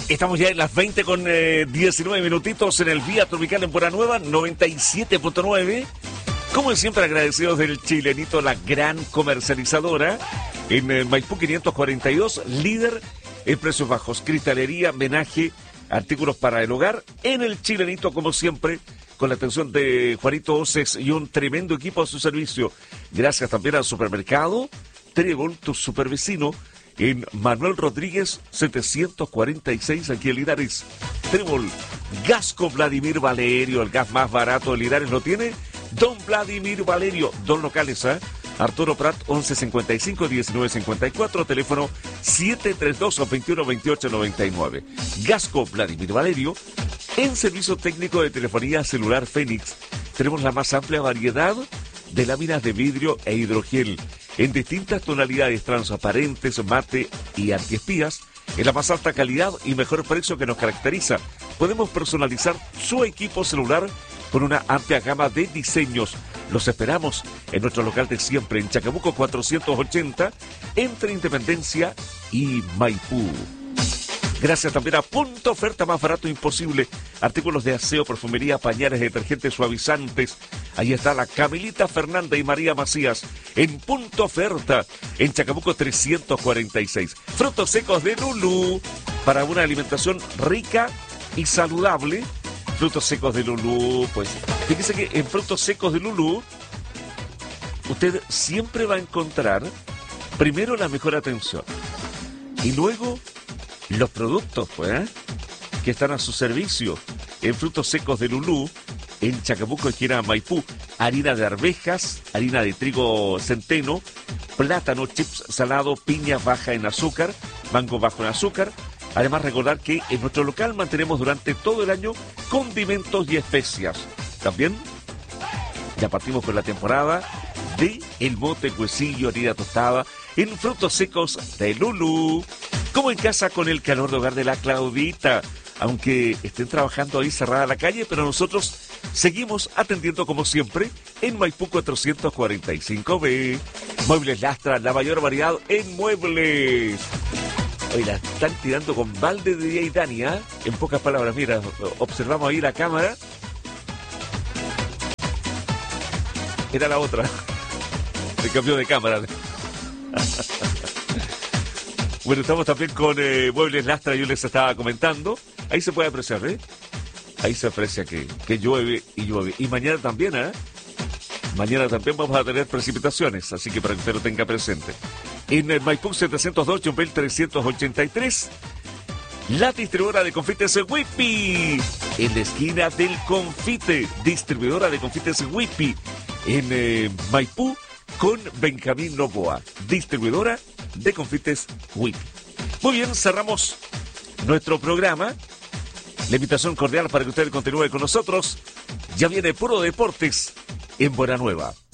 Estamos ya en las 20 con 19 minutitos en el Vía Tropical en Buena Nueva, 97.9. Como siempre, agradecidos del Chilenito, la gran comercializadora en Maipú 542, líder en precios bajos, cristalería, menaje, artículos para el hogar. En el Chilenito, como siempre, con la atención de Juanito Oces y un tremendo equipo a su servicio. Gracias también al supermercado Trébol, tu supervecino, en Manuel Rodríguez 746, aquí en Linares. Trébol, Gasco Vladimir Valerio, el gas más barato de Linares lo tiene Don Vladimir Valerio. Dos locales, Arturo Prat 1155-1954, teléfono 732-2128-99. Gasco Vladimir Valerio. En servicio técnico de telefonía celular Fénix tenemos la más amplia variedad de láminas de vidrio e hidrogel en distintas tonalidades, transparentes, mate y antiespías, en la más alta calidad y mejor precio que nos caracteriza. Podemos personalizar su equipo celular con una amplia gama de diseños. Los esperamos en nuestro local de siempre, en Chacabuco 480, entre Independencia y Maipú. Gracias también a Punto Oferta, más barato imposible. Artículos de aseo, perfumería, pañales, detergentes, suavizantes. Ahí está la Camilita Fernanda y María Macías en Punto Oferta, en Chacabuco 346. Frutos secos de Lulú, para una alimentación rica y saludable. Frutos secos de Lulú, pues fíjese que en Frutos secos de Lulú usted siempre va a encontrar primero la mejor atención y luego los productos, pues, que están a su servicio. En Frutos secos de Lulú, en Chacabuco, esquina Maipú, harina de arvejas, harina de trigo centeno, plátano, chips salado, piña baja en azúcar, mango bajo en azúcar. Además, recordar que en nuestro local mantenemos durante todo el año condimentos y especias. También ya partimos por la temporada de el mote, huesillo, harina tostada en Frutos secos de Lulú. Como en casa con el calor de hogar de la Claudita, aunque estén trabajando ahí cerrada la calle, pero nosotros seguimos atendiendo como siempre en Maipú 445B. Muebles Lastra, la mayor variedad en muebles. Hoy la están tirando con balde de día y Dania. En pocas palabras, mira, observamos ahí la cámara. Era la otra. Se cambió de cámara. Bueno, estamos también con Muebles Lastra, yo les estaba comentando. Ahí se puede apreciar, Ahí se aprecia que llueve y llueve. Y mañana también, Mañana también vamos a tener precipitaciones, así que para que usted lo tenga presente. En el Maipú 702, Jumbel 383, la distribuidora de confites Whippy, en la esquina del Confite, distribuidora de confites Whippy, en Maipú, con Benjamín Novoa, distribuidora de confites Whippy. Muy bien, cerramos nuestro programa. La invitación cordial para que usted continúe con nosotros. Ya viene Puro Deportes en Buena Nueva.